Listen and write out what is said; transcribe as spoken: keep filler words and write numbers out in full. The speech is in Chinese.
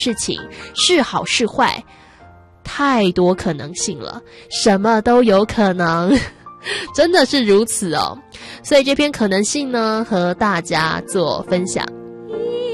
事情是好是坏，太多可能性了，什么都有可能，真的是如此哦。所以这篇可能性呢，和大家做分享。